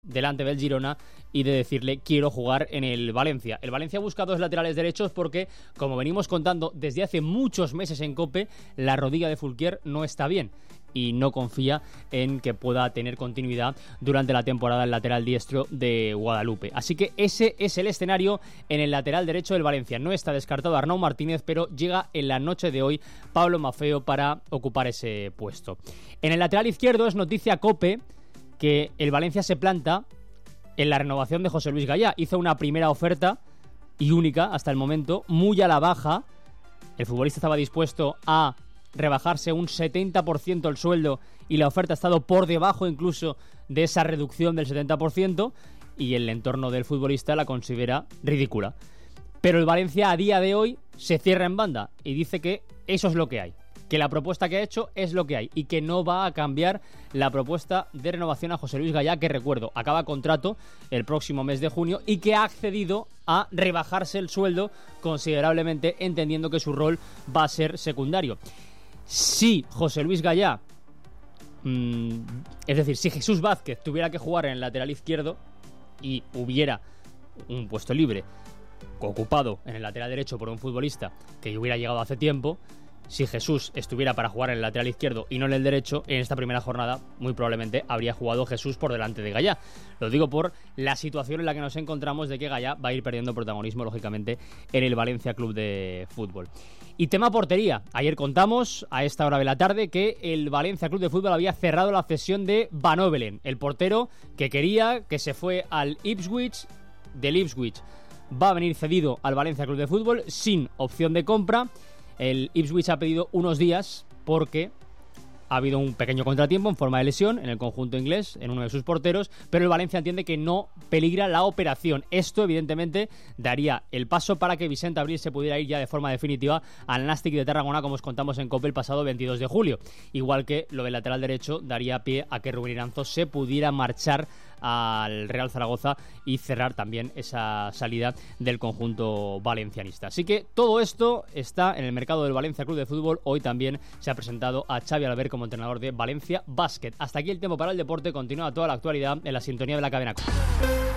delante del Girona y de decirle quiero jugar en el Valencia. El Valencia busca 2 laterales derechos porque, como venimos contando desde hace muchos meses en COPE, la rodilla de Fulquier no está bien y no confía en que pueda tener continuidad durante la temporada el lateral diestro de Guadalupe. Así que ese es el escenario en el lateral derecho del Valencia. No está descartado Arnau Martínez, pero llega en la noche de hoy Pablo Maffeo para ocupar ese puesto. En el lateral izquierdo es noticia COPE que el Valencia se planta en la renovación de José Luis Gallá. Hizo una primera oferta y única hasta el momento, muy a la baja. El futbolista estaba dispuesto a rebajarse un 70% el sueldo y la oferta ha estado por debajo incluso de esa reducción del 70% y el entorno del futbolista la considera ridícula. Pero el Valencia a día de hoy se cierra en banda y dice que eso es lo que hay, que la propuesta que ha hecho es lo que hay y que no va a cambiar la propuesta de renovación a José Luis Gallá, que recuerdo, acaba contrato el próximo mes de junio y que ha accedido a rebajarse el sueldo considerablemente, entendiendo que su rol va a ser secundario. Si José Luis Gallá, es decir, si Jesús Vázquez tuviera que jugar en el lateral izquierdo y hubiera un puesto libre ocupado en el lateral derecho por un futbolista que hubiera llegado hace tiempo, si Jesús estuviera para jugar en el lateral izquierdo y no en el derecho, en esta primera jornada muy probablemente habría jugado Jesús por delante de Gallá. Lo digo por la situación en la que nos encontramos de que Gallá va a ir perdiendo protagonismo, lógicamente, en el Valencia Club de Fútbol. Y tema portería. Ayer contamos, a esta hora de la tarde, que el Valencia Club de Fútbol había cerrado la cesión de Van Ovelen, el portero que quería, que se fue al Ipswich. Del Ipswich va a venir cedido al Valencia Club de Fútbol sin opción de compra. El Ipswich ha pedido unos días porque ha habido un pequeño contratiempo en forma de lesión en el conjunto inglés, en uno de sus porteros, pero el Valencia entiende que no peligra la operación. Esto, evidentemente, daría el paso para que Vicente Abril se pudiera ir ya de forma definitiva al Nàstic de Tarragona, como os contamos en COPE el pasado 22 de julio. Igual que lo del lateral derecho daría pie a que Rubén Iranzo se pudiera marchar al Real Zaragoza y cerrar también esa salida del conjunto valencianista. Así que todo esto está en el mercado del Valencia Club de Fútbol. Hoy también se ha presentado a Xavi Albert como entrenador de Valencia Basket. Hasta aquí el tiempo para el deporte. Continúa toda la actualidad en la sintonía de la cadena COPE.